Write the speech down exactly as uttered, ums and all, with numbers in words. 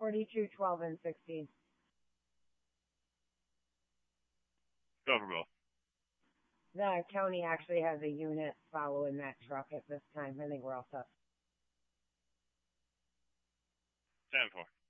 forty-two, twelve, and sixteen. Go for both. The county actually has a unit following that truck at this time. I think we're all set. ten four.